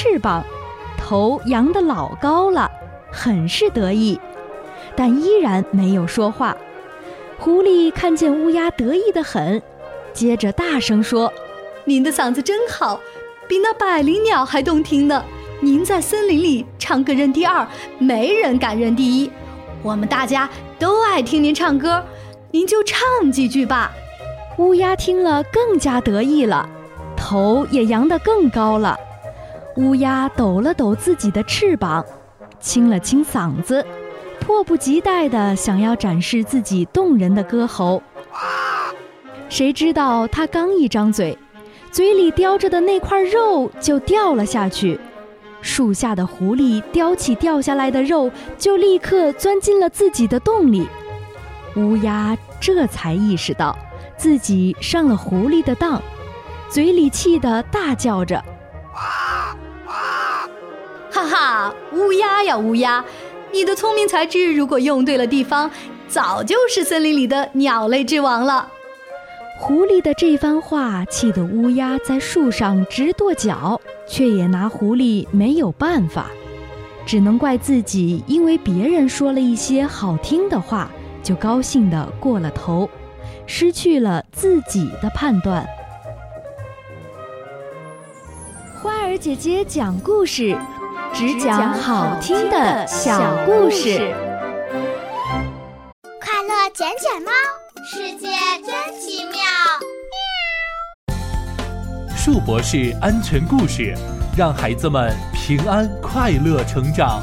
翅膀，头扬得老高了，很是得意，但依然没有说话。狐狸看见乌鸦得意得很，接着大声说： 您的嗓子真好，比那百灵鸟还动听呢。您在森林里唱歌认第二，没人敢认第一。我们大家都爱听您唱歌，您就唱几句吧。 乌鸦听了更加得意了，头也扬得更高了。乌鸦抖了抖自己的翅膀，清了清嗓子，迫不及待地想要展示自己动人的歌喉。谁知道它刚一张嘴，嘴里叼着的那块肉就掉了下去。树下的狐狸叼起掉下来的肉，就立刻钻进了自己的洞里。乌鸦这才意识到自己上了狐狸的当，嘴里气得大叫着： 哈哈，乌鸦呀乌鸦，你的聪明才智如果用对了地方，早就是森林里的鸟类之王了。 狐狸的这番话气得乌鸦在树上直跺脚，却也拿狐狸没有办法，只能怪自己因为别人说了一些好听的话，就高兴地过了头，失去了自己的判断。花儿姐姐讲故事，只讲好听的小故事。 快乐捡捡猫，世界真奇妙。 树博士安全故事，让孩子们平安快乐成长。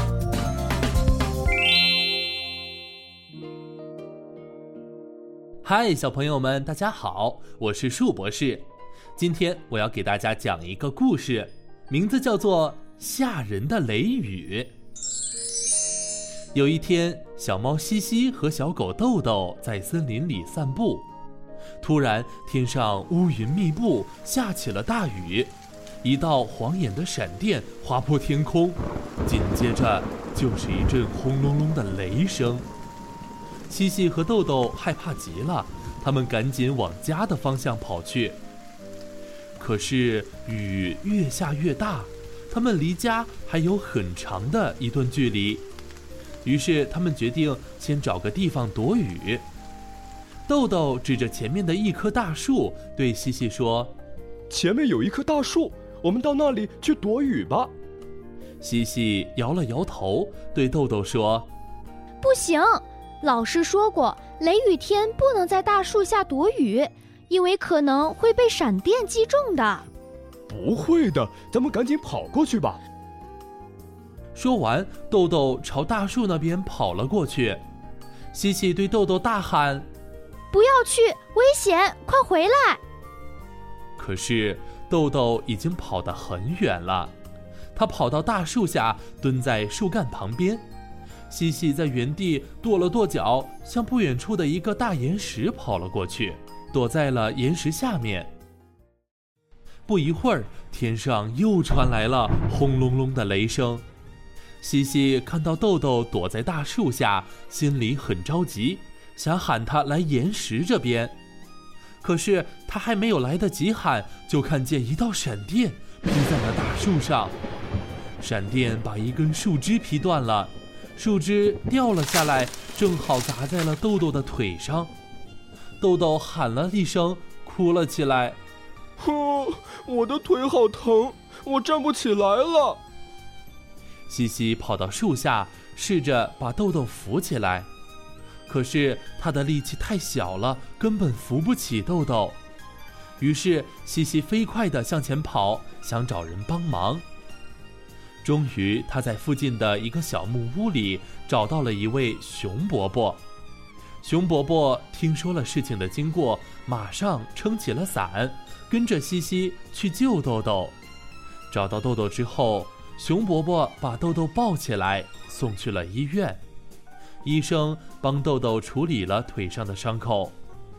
嗨，小朋友们，大家好，我是树博士。今天我要给大家讲一个故事，名字叫做《吓人的雷雨》。有一天，小猫西西和小狗豆豆在森林里散步，突然天上乌云密布，下起了大雨，一道晃眼的闪电划破天空，紧接着就是一阵轰隆隆的雷声。西西和豆豆害怕极了，他们赶紧往家的方向跑去。可是雨越下越大，他们离家还有很长的一段距离，于是他们决定先找个地方躲雨。豆豆指着前面的一棵大树，对西西说： 前面有一棵大树，我们到那里去躲雨吧。 西西摇了摇头，对豆豆说： 不行，老师说过，雷雨天不能在大树下躲雨，因为可能会被闪电击中的。 不会的，咱们赶紧跑过去吧。 说完，豆豆朝大树那边跑了过去。西西对豆豆大喊： 不要去，危险，快回来！ 可是豆豆已经跑得很远了，他跑到大树下，蹲在树干旁边。西西在原地跺了跺脚，向不远处的一个大岩石跑了过去，躲在了岩石下面。不一会儿，天上又传来了轰隆隆的雷声。西西看到豆豆躲在大树下，心里很着急，想喊他来岩石这边。可是他还没有来得及喊，就看见一道闪电劈在了大树上。闪电把一根树枝劈断了，树枝掉了下来，正好砸在了豆豆的腿上。豆豆喊了一声，哭了起来。 我的腿好疼，我站不起来了。 西西跑到树下，试着把豆豆扶起来，可是他的力气太小了，根本扶不起豆豆。于是西西飞快地向前跑，想找人帮忙。终于他在附近的一个小木屋里找到了一位熊伯伯。熊伯伯听说了事情的经过，马上撑起了伞，跟着西西去救豆豆。找到豆豆之后，熊伯伯把豆豆抱起来送去了医院。医生帮豆豆处理了腿上的伤口，